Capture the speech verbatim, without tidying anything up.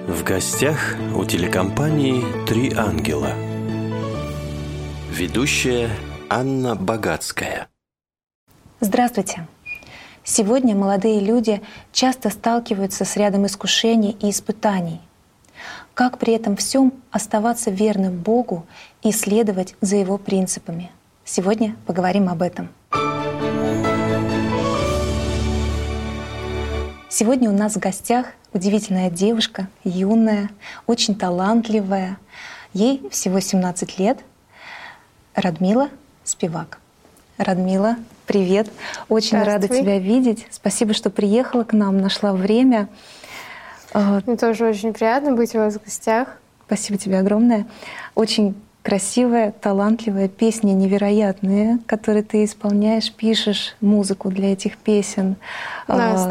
В гостях у телекомпании «Три ангела». Ведущая Анна Богатская. Здравствуйте! Сегодня молодые люди часто сталкиваются с рядом искушений и испытаний. Как при этом всем оставаться верным Богу и следовать за Его принципами? Сегодня поговорим об этом. Сегодня у нас в гостях удивительная девушка, юная, очень талантливая. Ей всего семнадцать лет. Радмила Спивак. Радмила, привет. Очень рада тебя видеть. Спасибо, что приехала к нам, нашла время. Мне тоже очень приятно быть у вас в гостях. Спасибо тебе огромное. Очень красивая, талантливая, песни невероятные, которые ты исполняешь, пишешь музыку для этих песен. Да,